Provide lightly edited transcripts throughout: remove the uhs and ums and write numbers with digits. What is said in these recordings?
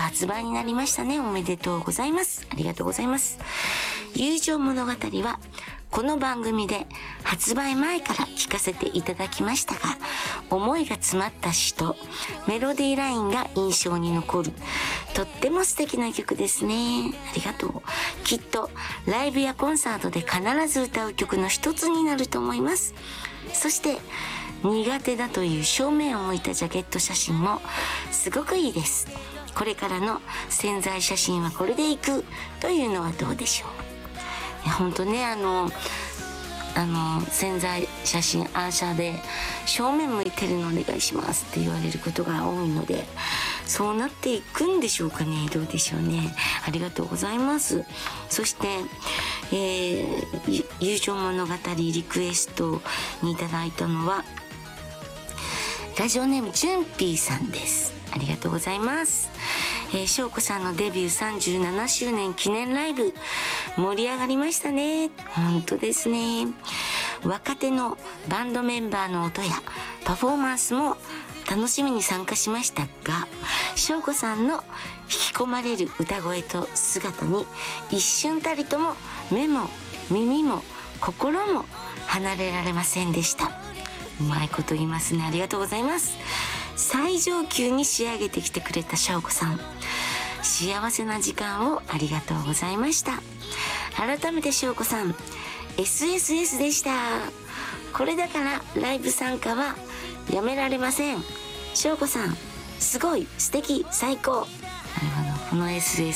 発売になりましたね。おめでとうございます。ありがとうございます。友情物語はこの番組で発売前から聞かせていただきましたが、思いが詰まった詩とメロディーラインが印象に残るとっても素敵な曲ですね。ありがとう。きっとライブやコンサートで必ず歌う曲の一つになると思います。そして苦手だという正面を向いたジャケット写真もすごくいいです。これからの宣材写真はこれでいくというのはどうでしょう。本当ね、宣材写真アーシャで正面向いてるのお願いしますって言われることが多いので、そうなっていくんでしょうかね。どうでしょうね。ありがとうございます。そして、友情物語リクエストにいただいたのはラジオネームじゅんぴーさんです。ありがとうございます。翔子さんのデビュー37周年記念ライブ盛り上がりましたね。本当ですね。若手のバンドメンバーの音やパフォーマンスも楽しみに参加しましたが、翔子さんの引き込まれる歌声と姿に一瞬たりとも目も耳も心も離れられませんでした。うまいこと言いますね。ありがとうございます。最上級に仕上げてきてくれた翔子さん、幸せな時間をありがとうございました。改めて翔子さん SSS でした。これだからライブ参加はやめられません。翔子さんすごい素敵最高。なるほど、この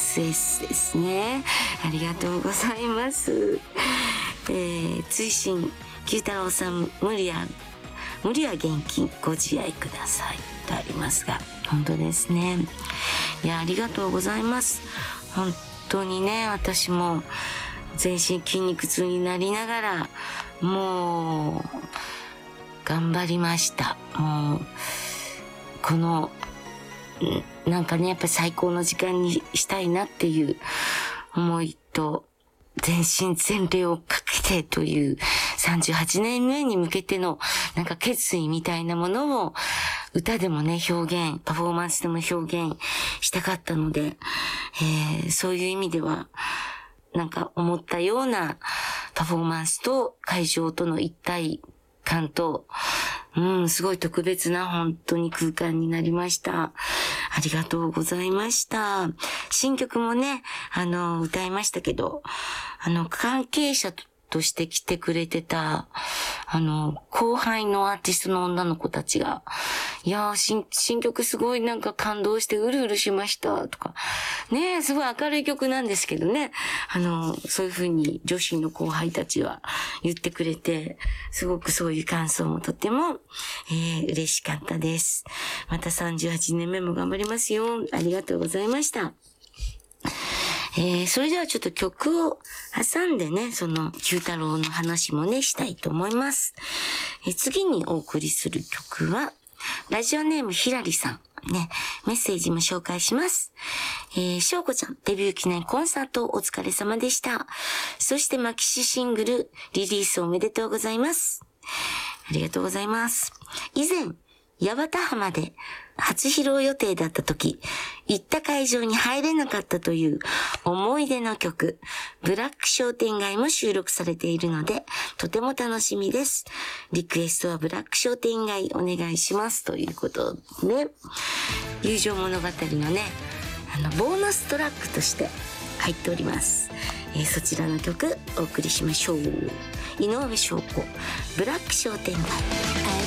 SSS ですね。ありがとうございます。追伸九太郎さん無理は現金ご自愛くださいとありますが、本当ですね。いや、ありがとうございます。本当にね、私も全身筋肉痛になりながらもう頑張りました。もうこのなんかね、やっぱり最高の時間にしたいなっていう思いと、全身全霊をかけてという38年目に向けてのなんか決意みたいなものを歌でもね表現、パフォーマンスでも表現したかったので、そういう意味ではなんか思ったようなパフォーマンスと会場との一体感と、すごい特別な本当に空間になりました。ありがとうございました。新曲もね、歌いましたけど、関係者として来てくれてた、後輩のアーティストの女の子たちが、いやー、新曲すごいなんか感動してうるうるしましたとか、ねえ、すごい明るい曲なんですけどね、そういう風に女子の後輩たちは言ってくれて、すごくそういう感想もとても、嬉しかったです。また38年目も頑張りますよ。ありがとうございました。それではちょっと曲を挟んでね、その九太郎の話もね、したいと思います。次にお送りする曲は、ラジオネームひらりさん。ね、メッセージも紹介します。翔子ちゃん、デビュー記念コンサートお疲れ様でした。そしてマキシシングル、リリースおめでとうございます。ありがとうございます。以前、八幡浜で初披露予定だった時、行った会場に入れなかったという思い出の曲、ブラック商店街も収録されているので、とても楽しみです。リクエストはブラック商店街お願いします。ということで、友情物語のね、ボーナストラックとして入っております。そちらの曲お送りしましょう。井上翔子、ブラック商店街。